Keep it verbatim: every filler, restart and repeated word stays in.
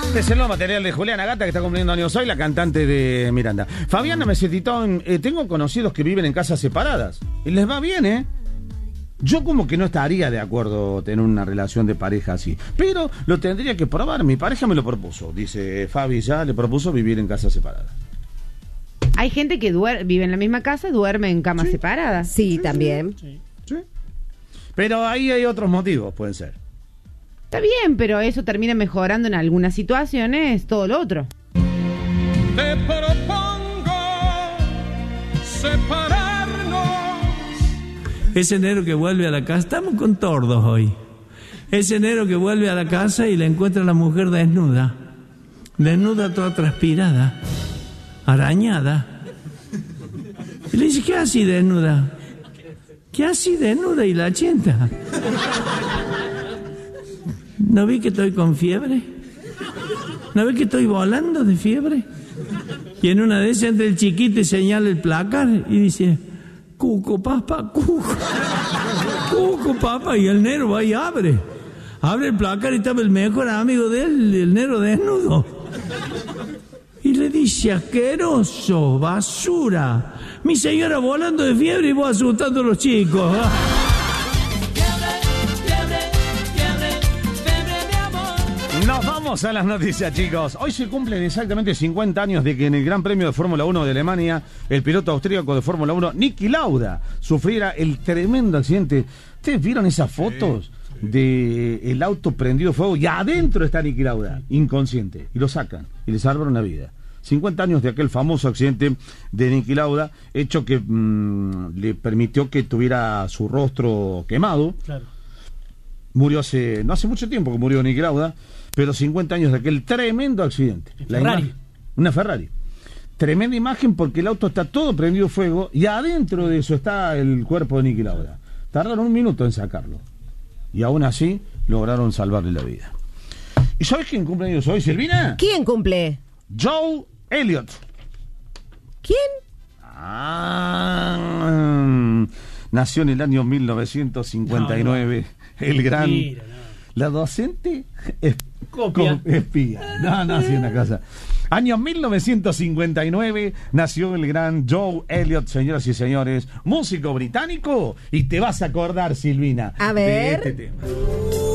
Este es el nuevo material de Juliana Gata, que está cumpliendo años hoy, la cantante de Miranda. Fabiana me citó en, eh, tengo conocidos que viven en casas separadas y les va bien, ¿eh? Yo como que no estaría de acuerdo tener una relación de pareja así, pero lo tendría que probar. Mi pareja me lo propuso, dice Fabi, ya le propuso vivir en casas separadas. Hay gente que duer- vive en la misma casa y duerme en camas Sí. separadas. Sí, también. Sí. Sí. Pero ahí hay otros motivos, pueden ser. Está bien, pero eso termina mejorando en algunas situaciones todo lo otro. Te propongo separarnos. Ese enero que vuelve a la casa, estamos con tordos hoy. Ese enero que vuelve a la casa y le encuentra a la mujer desnuda. Desnuda, toda transpirada, arañada. Y le dice, ¿qué así desnuda? ¿Qué así desnuda? Y la chenta. ¿No vi que estoy con fiebre? ¿No vi que estoy volando de fiebre? Y en una de esas entra el chiquito y señala el placar y dice, cuco, papá, cuco. Cuco, papá. Y el negro va y abre. Abre el placar y estaba el mejor amigo de él, el negro desnudo. Y le dice, asqueroso, basura. Mi señora volando de fiebre y vos asustando a los chicos. Nos vamos a las noticias, chicos. Hoy se cumplen exactamente cincuenta años de que en el Gran Premio de Fórmula uno de Alemania, el piloto austríaco de Fórmula uno, Niki Lauda, sufriera el tremendo accidente. ¿Ustedes vieron esas fotos de el auto prendido fuego y adentro está Niki Lauda, inconsciente? Y lo sacan y le salvaron la vida. cincuenta años de aquel famoso accidente de Niki Lauda, hecho que mmm, le permitió que tuviera su rostro quemado. Claro. Murió hace, no hace mucho tiempo que murió Niki Lauda, pero cincuenta años de aquel tremendo accidente. La Ferrari. imagen, una Ferrari. Tremenda imagen porque el auto está todo prendido fuego y adentro de eso está el cuerpo de Niki Lauda. Tardaron un minuto en sacarlo. Y aún así lograron salvarle la vida. ¿Y sabes quién cumple años hoy, Silvina? ¿Quién cumple? Joe Elliott. ¿Quién? Ah, nació en el año mil novecientos cincuenta y nueve. No, no. El gran... Mira, no. La docente es Copia. espía. No, no, sí, una cosa. Año mil novecientos cincuenta y nueve nació el gran Joe Elliott, señoras y señores, músico británico. Y te vas a acordar, Silvina, A ver. de este tema.